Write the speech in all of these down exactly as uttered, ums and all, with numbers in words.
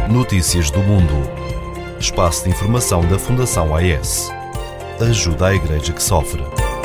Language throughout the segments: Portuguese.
Notícias do Mundo. Espaço de informação da Fundação A E S. Ajuda à Igreja que sofre.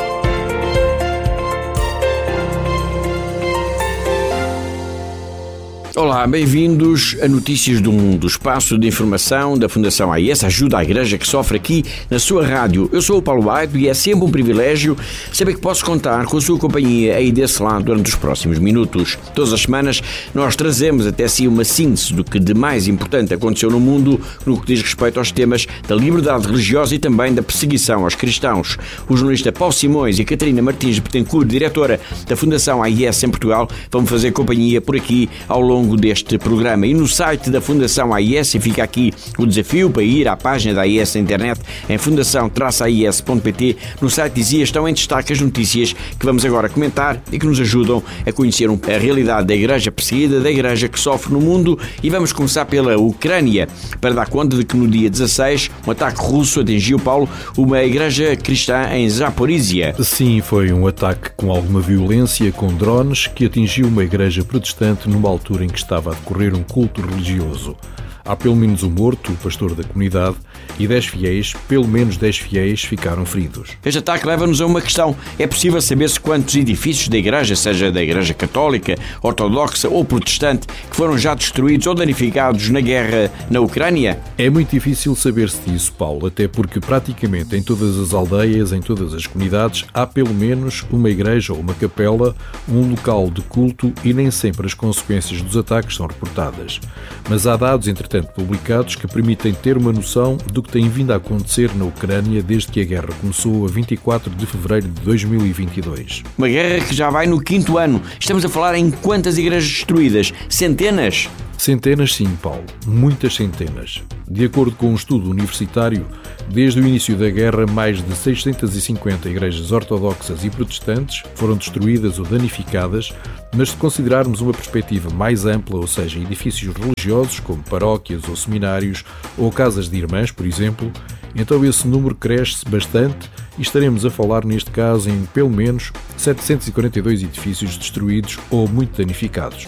Olá, bem-vindos a Notícias do Mundo, espaço de informação da Fundação A E S, ajuda à Igreja que sofre, aqui na sua rádio. Eu sou o Paulo White e é sempre um privilégio saber que posso contar com a sua companhia aí desse lado durante os próximos minutos. Todas as semanas nós trazemos até si uma síntese do que de mais importante aconteceu no mundo no que diz respeito aos temas da liberdade religiosa e também da perseguição aos cristãos. O jornalista Paulo Simões e a Catarina Martins Betancourt, diretora da Fundação A E S em Portugal, vão fazer companhia por aqui ao longo deste programa. E no site da Fundação A I S, e fica aqui o desafio para ir à página da A I S na internet em fundação traço a i s ponto p t. No site dizia, estão em destaque as notícias que vamos agora comentar e que nos ajudam a conhecer a realidade da Igreja perseguida, da Igreja que sofre no mundo. E vamos começar pela Ucrânia, para dar conta de que no dia dezasseis um ataque russo atingiu, Paulo, uma igreja cristã em Zaporizhia. Sim, foi um ataque com alguma violência, com drones, que atingiu uma igreja protestante numa altura em que estava a decorrer um culto religioso. Há pelo menos um morto, o pastor da comunidade, e dez fiéis, pelo menos dez fiéis, ficaram feridos. Este ataque leva-nos a uma questão. É possível saber-se quantos edifícios da Igreja, seja da Igreja Católica, Ortodoxa ou Protestante, que foram já destruídos ou danificados na guerra na Ucrânia? É muito difícil saber-se disso, Paulo, até porque praticamente em todas as aldeias, em todas as comunidades, há pelo menos uma igreja ou uma capela, um local de culto, e nem sempre as consequências dos ataques são reportadas. Mas há dados, entretanto, publicados que permitem ter uma noção do que tem vindo a acontecer na Ucrânia desde que a guerra começou a vinte e quatro de fevereiro de dois mil e vinte e dois. Uma guerra que já vai no quinto ano. Estamos a falar em quantas igrejas destruídas? Centenas? Centenas, sim, Paulo. Muitas centenas. De acordo com um estudo universitário, desde o início da guerra, mais de seiscentas e cinquenta igrejas ortodoxas e protestantes foram destruídas ou danificadas, mas se considerarmos uma perspectiva mais ampla, ou seja, edifícios religiosos como paróquias ou seminários ou casas de irmãs, por exemplo, então esse número cresce bastante e estaremos a falar neste caso em pelo menos setecentos e quarenta e dois edifícios destruídos ou muito danificados.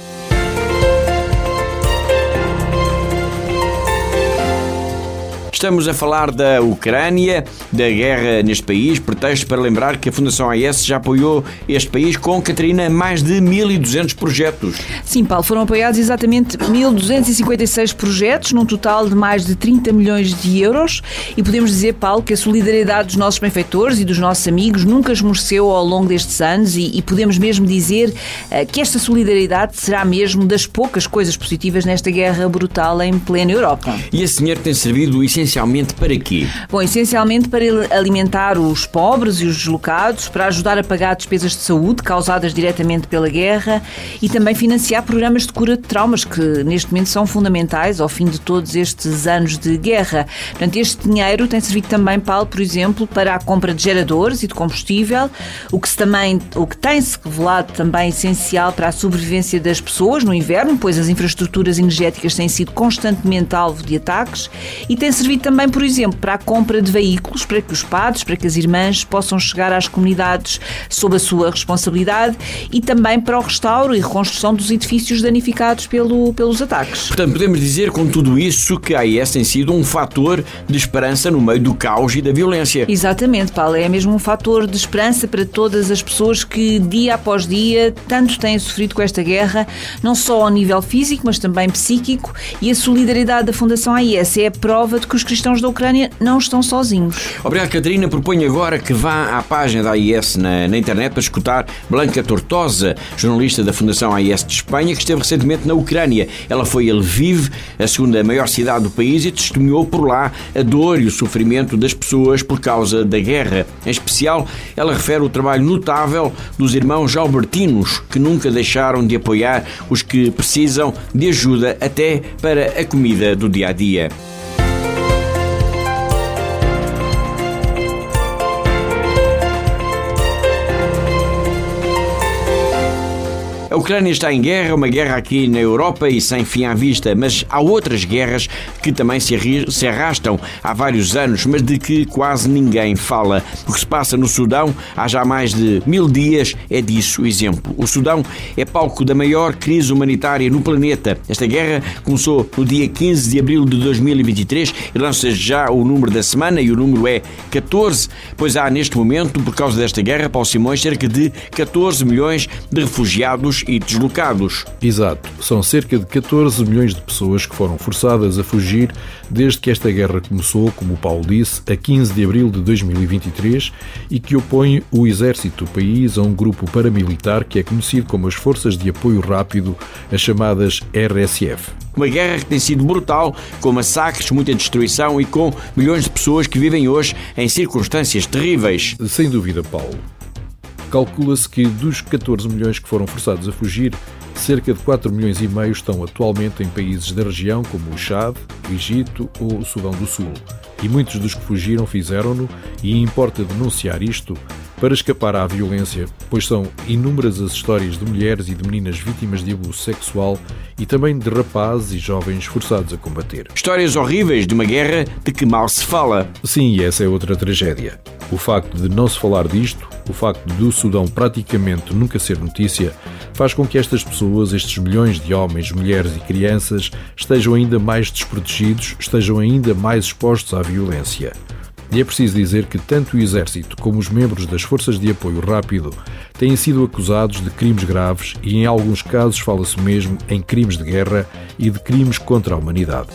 Estamos a falar da Ucrânia, da guerra neste país, pretexto para lembrar que a Fundação A E S já apoiou este país com, Catarina, mais de mil e duzentos projetos. Sim, Paulo, foram apoiados exatamente mil duzentos e cinquenta e seis projetos, num total de mais de trinta milhões de euros, e podemos dizer, Paulo, que a solidariedade dos nossos benfeitores e dos nossos amigos nunca esmoreceu ao longo destes anos, e, e podemos mesmo dizer uh, que esta solidariedade será mesmo das poucas coisas positivas nesta guerra brutal em plena Europa. E esse dinheiro tem servido essencialmente Essencialmente para quê? Bom, essencialmente para alimentar os pobres e os deslocados, para ajudar a pagar despesas de saúde causadas diretamente pela guerra e também financiar programas de cura de traumas que neste momento são fundamentais ao fim de todos estes anos de guerra. Portanto, este dinheiro tem servido também, Paulo, por exemplo, para a compra de geradores e de combustível, o que, se também, o que tem-se revelado também essencial para a sobrevivência das pessoas no inverno, pois as infraestruturas energéticas têm sido constantemente alvo de ataques, e tem servido também, por exemplo, para a compra de veículos, para que os padres, para que as irmãs possam chegar às comunidades sob a sua responsabilidade, e também para o restauro e reconstrução dos edifícios danificados pelo, pelos ataques. Portanto, podemos dizer com tudo isso que a A I S tem sido um fator de esperança no meio do caos e da violência. Exatamente, Paulo, é mesmo um fator de esperança para todas as pessoas que dia após dia tanto têm sofrido com esta guerra, não só ao nível físico, mas também psíquico, e a solidariedade da Fundação A I S é a prova de que os cristãos da Ucrânia não estão sozinhos. Obrigado, Catarina. Proponho agora que vá à página da A I S na, na internet para escutar Blanca Tortosa, jornalista da Fundação A I S de Espanha, que esteve recentemente na Ucrânia. Ela foi a Lviv, a segunda maior cidade do país, e testemunhou por lá a dor e o sofrimento das pessoas por causa da guerra. Em especial, ela refere o trabalho notável dos irmãos albertinos, que nunca deixaram de apoiar os que precisam de ajuda até para a comida do dia-a-dia. A Ucrânia está em guerra, uma guerra aqui na Europa e sem fim à vista, mas há outras guerras que também se arrastam há vários anos, mas de que quase ninguém fala. O que se passa no Sudão há já mais de mil dias é disso exemplo. O Sudão é palco da maior crise humanitária no planeta. Esta guerra começou no dia quinze de abril de dois mil e vinte e três e lança já o número da semana e o número é catorze, pois há neste momento, por causa desta guerra, Paulo Simões, cerca de catorze milhões de refugiados e deslocados. Exato, são cerca de catorze milhões de pessoas que foram forçadas a fugir desde que esta guerra começou, como o Paulo disse, a quinze de abril de dois mil e vinte e três e que opõe o exército do país a um grupo paramilitar que é conhecido como as Forças de Apoio Rápido, as chamadas R S F. Uma guerra que tem sido brutal, com massacres, muita destruição e com milhões de pessoas que vivem hoje em circunstâncias terríveis. Sem dúvida, Paulo. Calcula-se que dos catorze milhões que foram forçados a fugir, cerca de quatro milhões e meio estão atualmente em países da região como o Chad, o Egito ou o Sudão do Sul. E muitos dos que fugiram fizeram-no, e importa denunciar isto, para escapar à violência, pois são inúmeras as histórias de mulheres e de meninas vítimas de abuso sexual e também de rapazes e jovens forçados a combater. Histórias horríveis de uma guerra de que mal se fala. Sim, e essa é outra tragédia. O facto de não se falar disto, o facto do Sudão praticamente nunca ser notícia, faz com que estas pessoas, estes milhões de homens, mulheres e crianças, estejam ainda mais desprotegidos, estejam ainda mais expostos à violência. E é preciso dizer que tanto o Exército como os membros das Forças de Apoio Rápido têm sido acusados de crimes graves e, em alguns casos, fala-se mesmo em crimes de guerra e de crimes contra a humanidade.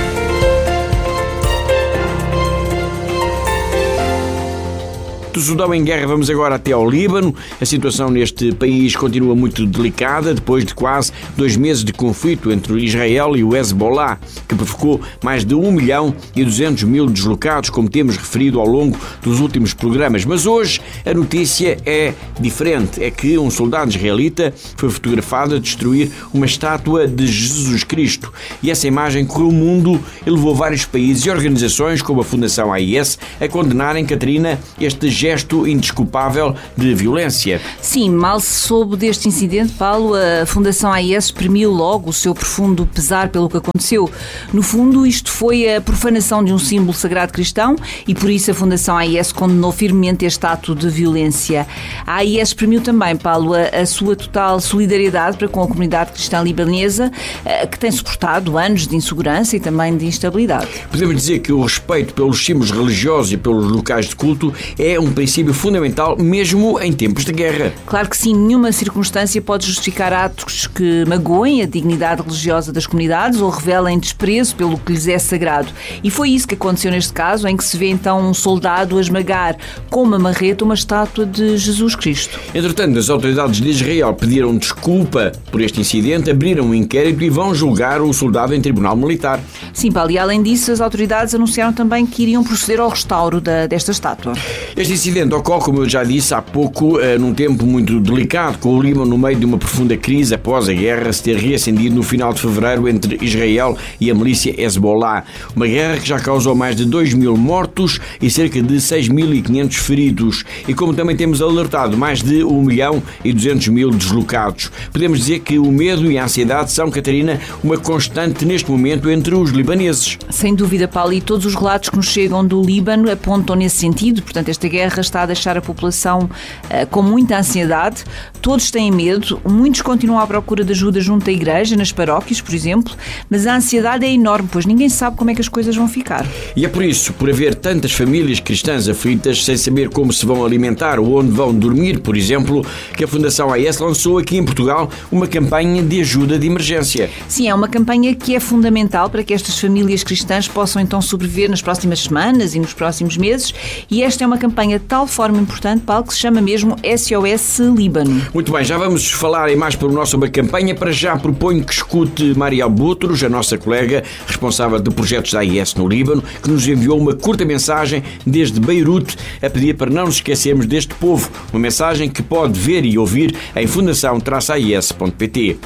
Do Sudão em guerra, vamos agora até ao Líbano. A situação neste país continua muito delicada depois de quase dois meses de conflito entre Israel e o Hezbollah, que provocou mais de um milhão e duzentos mil deslocados, como temos referido ao longo dos últimos programas. Mas hoje a notícia é diferente. É que um soldado israelita foi fotografado a destruir uma estátua de Jesus Cristo. E essa imagem correu o mundo e levou vários países e organizações, como a Fundação A I S, a condenarem, Catarina, este gesto indesculpável de violência. Sim, mal se soube deste incidente, Paulo, a Fundação A I S exprimiu logo o seu profundo pesar pelo que aconteceu. No fundo, isto foi a profanação de um símbolo sagrado cristão e por isso a Fundação A I S condenou firmemente este ato de violência. A A I S exprimiu também, Paulo, a, a sua total solidariedade para com a comunidade cristã libanesa, que tem suportado anos de insegurança e também de instabilidade. Podemos dizer que o respeito pelos símbolos religiosos e pelos locais de culto é um princípio fundamental mesmo em tempos de guerra. Claro que sim, nenhuma circunstância pode justificar atos que magoem a dignidade religiosa das comunidades ou revelem desprezo pelo que lhes é sagrado. E foi isso que aconteceu neste caso, em que se vê então um soldado a esmagar com uma marreta uma estátua de Jesus Cristo. Entretanto, as autoridades de Israel pediram desculpa por este incidente, abriram um inquérito e vão julgar o soldado em tribunal militar. Sim, Paulo, e além disso, as autoridades anunciaram também que iriam proceder ao restauro da, desta estátua. Este incidente ocorre, como eu já disse há pouco, num tempo muito delicado, com o Líbano no meio de uma profunda crise após a guerra se ter reacendido no final de fevereiro entre Israel e a milícia Hezbollah. Uma guerra que já causou mais de dois mil mortos e cerca de seis mil e quinhentos feridos. E como também temos alertado, mais de um milhão e duzentos mil deslocados. Podemos dizer que o medo e a ansiedade são, Catarina, uma constante neste momento entre os libaneses. Sem dúvida, Paulo, e todos os relatos que nos chegam do Líbano apontam nesse sentido. Portanto, esta guerra está a deixar a população uh, com muita ansiedade. Todos têm medo, muitos continuam à procura de ajuda junto à igreja, nas paróquias, por exemplo, mas a ansiedade é enorme, pois ninguém sabe como é que as coisas vão ficar. E é por isso, por haver tantas famílias cristãs aflitas, sem saber como se vão alimentar ou onde vão dormir, por exemplo, que a Fundação A I S lançou aqui em Portugal uma campanha de ajuda de emergência. Sim, é uma campanha que é fundamental para que estas famílias cristãs possam então sobreviver nas próximas semanas e nos próximos meses, e esta é uma campanha de tal forma importante, Paulo, que se chama mesmo S O S Líbano. Muito bem, já vamos falar em mais pormenor sobre a campanha. Para já proponho que escute Mariel Boutros, a nossa colega responsável de projetos da A I S no Líbano, que nos enviou uma curta mensagem desde Beirute a pedir para não nos esquecermos deste povo. Uma mensagem que pode ver e ouvir em fundação traço a i s ponto p t.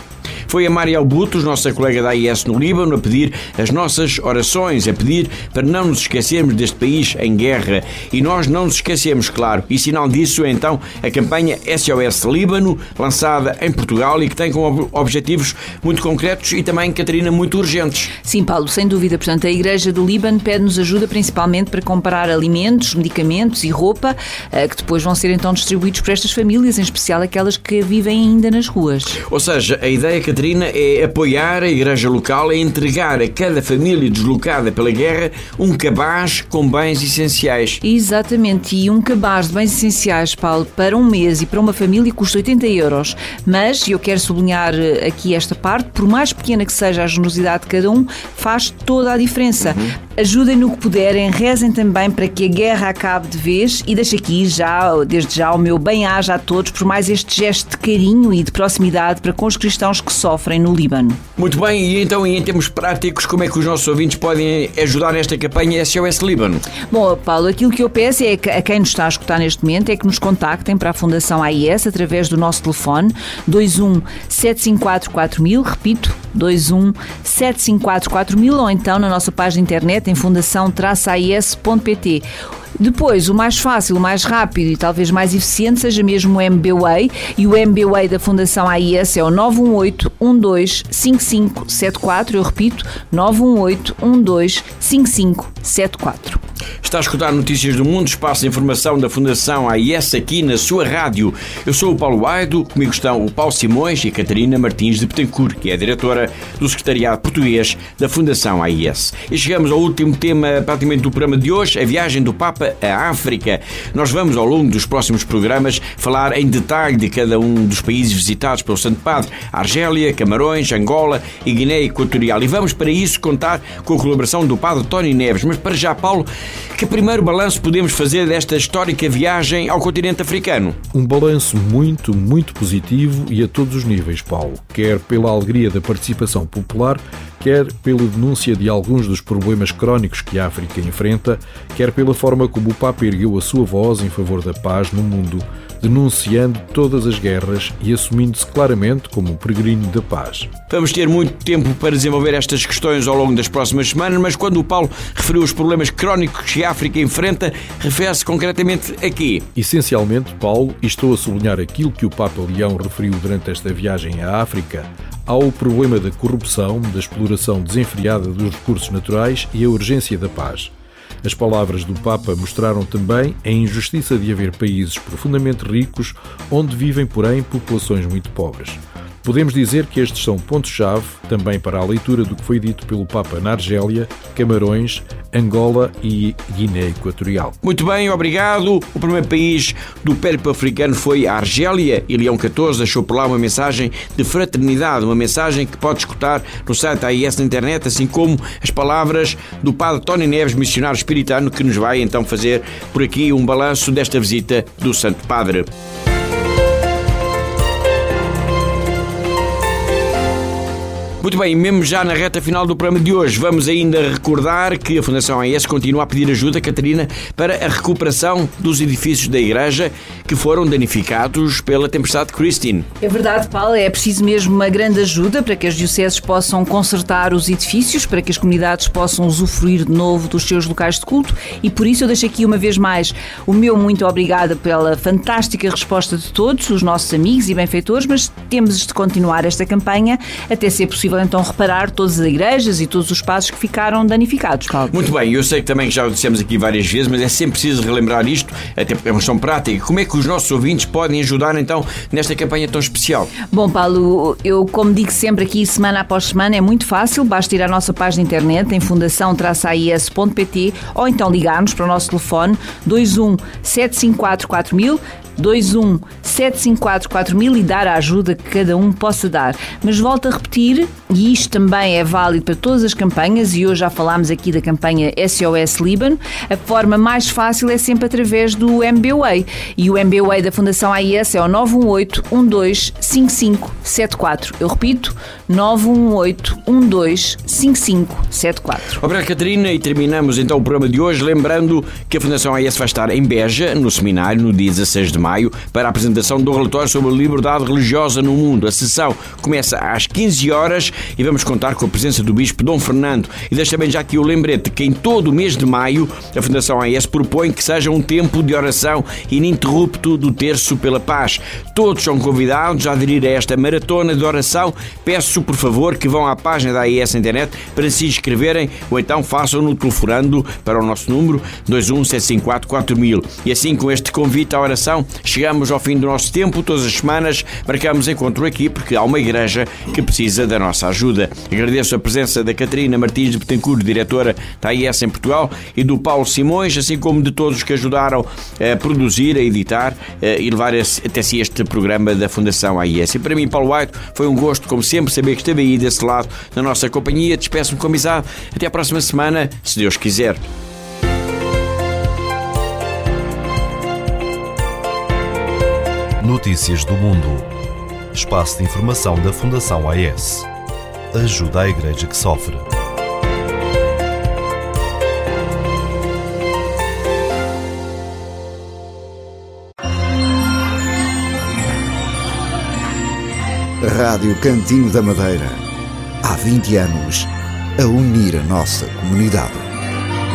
Foi a Mariel Butos, nossa colega da A I S no Líbano, a pedir as nossas orações, a pedir para não nos esquecermos deste país em guerra. E nós não nos esquecemos, claro. E sinal disso é então a campanha S O S Líbano, lançada em Portugal e que tem como objetivos muito concretos e também, Catarina, muito urgentes. Sim, Paulo, sem dúvida. Portanto, a Igreja do Líbano pede-nos ajuda principalmente para comprar alimentos, medicamentos e roupa que depois vão ser então distribuídos por estas famílias, em especial aquelas que vivem ainda nas ruas. Ou seja, a ideia, Catarina, é apoiar a Igreja local a entregar a cada família deslocada pela guerra um cabaz com bens essenciais. Exatamente, e um cabaz de bens essenciais, Paulo, para um mês e para uma família custa oitenta euros. Mas, e eu quero sublinhar aqui esta parte, por mais pequena que seja a generosidade de cada um, faz toda a diferença. Uhum. Ajudem no que puderem, rezem também para que a guerra acabe de vez e deixo aqui já, desde já, o meu bem-aja a todos por mais este gesto de carinho e de proximidade para com os cristãos que sofrem no Líbano. Muito bem, e então, em termos práticos, como é que os nossos ouvintes podem ajudar nesta campanha S O S Líbano? Bom, Paulo, aquilo que eu peço é que a quem nos está a escutar neste momento é que nos contactem para a Fundação A I S através do nosso telefone dois um sete cinco quatro quatro mil, repito, dois um sete cinco quatro quatro mil, ou então na nossa página de internet em fundação traço a i s ponto p t. Depois, o mais fácil, o mais rápido e talvez mais eficiente seja mesmo o M B W A Y, e o M B W A Y da Fundação A I S é o nove um oito um dois cinco cinco sete quatro, eu repito, nove um oito um dois cinco cinco sete quatro. Está a escutar Notícias do Mundo, espaço de informação da Fundação A I S aqui na sua rádio. Eu sou o Paulo Aido, comigo estão o Paulo Simões e a Catarina Martins de Betancourt, que é a diretora do Secretariado Português da Fundação A I S. E chegamos ao último tema praticamente do programa de hoje, a viagem do Papa à África. Nós vamos, ao longo dos próximos programas, falar em detalhe de cada um dos países visitados pelo Santo Padre: Argélia, Camarões, Angola e Guiné Equatorial. E vamos para isso contar com a colaboração do Padre Tony Neves. Mas para já, Paulo, que primeiro balanço podemos fazer desta histórica viagem ao continente africano? Um balanço muito, muito positivo e a todos os níveis, Paulo. Quer pela alegria da participação popular, quer pela denúncia de alguns dos problemas crónicos que a África enfrenta, quer pela forma como o Papa ergueu a sua voz em favor da paz no mundo, denunciando todas as guerras e assumindo-se claramente como um peregrino da paz. Vamos ter muito tempo para desenvolver estas questões ao longo das próximas semanas, mas quando o Paulo referiu os problemas crónicos que a África enfrenta, refere-se concretamente a quê? Essencialmente, Paulo, e estou a sublinhar aquilo que o Papa Leão referiu durante esta viagem à África, há o problema da corrupção, da exploração desenfreada dos recursos naturais e a urgência da paz. As palavras do Papa mostraram também a injustiça de haver países profundamente ricos onde vivem, porém, populações muito pobres. Podemos dizer que estes são pontos-chave também para a leitura do que foi dito pelo Papa na Argélia, Camarões, Angola e Guiné Equatorial. Muito bem, obrigado. O primeiro país do périplo africano foi a Argélia e Leão catorze deixou por lá uma mensagem de fraternidade, uma mensagem que pode escutar no site A I S na internet, assim como as palavras do Padre Tony Neves, missionário espiritano, que nos vai então fazer por aqui um balanço desta visita do Santo Padre. Muito bem, mesmo já na reta final do programa de hoje, vamos ainda recordar que a Fundação A I S continua a pedir ajuda, Catarina, para a recuperação dos edifícios da Igreja que foram danificados pela tempestade Christine. É verdade, Paulo, é preciso mesmo uma grande ajuda para que as dioceses possam consertar os edifícios, para que as comunidades possam usufruir de novo dos seus locais de culto, e por isso eu deixo aqui uma vez mais o meu muito obrigada pela fantástica resposta de todos os nossos amigos e benfeitores, mas temos de continuar esta campanha até ser possível então reparar todas as igrejas e todos os espaços que ficaram danificados, Paulo. Muito bem, eu sei que também já o dissemos aqui várias vezes, mas é sempre preciso relembrar isto, até porque é uma questão prática. Como é que os nossos ouvintes podem ajudar então nesta campanha tão especial? Bom, Paulo, eu como digo sempre aqui semana após semana, é muito fácil, basta ir à nossa página de internet em fundação traço a i s ponto p t ou então ligar-nos para o nosso telefone dois um sete cinco quatro quatro mil, dois um sete cinco quatro quatro mil e dar a ajuda que cada um possa dar. Mas volto a repetir, e isto também é válido para todas as campanhas, e hoje já falámos aqui da campanha S O S Líbano. A forma mais fácil é sempre através do M B W A I, e o M B W A I da Fundação A I S é o nove um oito, um dois cinco cinco sete quatro. Eu repito, nove um oito, um dois cinco cinco sete quatro. Obrigado, Catarina, e terminamos então o programa de hoje lembrando que a Fundação A I S vai estar em Beja, no seminário, no dia dezasseis de maio, para a apresentação do relatório sobre a liberdade religiosa no mundo. A sessão começa às quinze horas e vamos contar com a presença do Bispo Dom Fernando. E deixa bem já aqui o lembrete que em todo o mês de maio a Fundação A I S propõe que seja um tempo de oração ininterrupto do Terço pela Paz. Todos são convidados a aderir a esta maratona de oração. Peço, por favor, que vão à página da A I S na internet para se inscreverem, ou então façam-no telefonando para o nosso número dois um sete cinco quatro quatro mil. E assim, com este convite à oração, chegamos ao fim do nosso tempo. Todas as semanas marcamos encontro aqui porque há uma igreja que precisa da nossa ajuda. Agradeço a presença da Catarina Martins de Betancourt, diretora da A I S em Portugal, e do Paulo Simões, assim como de todos os que ajudaram a produzir, a editar e levar até si este programa da Fundação A I S. E para mim, Paulo White, foi um gosto, como sempre, saber que esteve aí desse lado na nossa companhia. Despeço-me com amizade. Até à próxima semana, se Deus quiser. Notícias do Mundo. Espaço de informação da Fundação A I S. Ajuda a Igreja que sofre. Rádio Cantinho da Madeira. Há vinte anos a unir a nossa comunidade.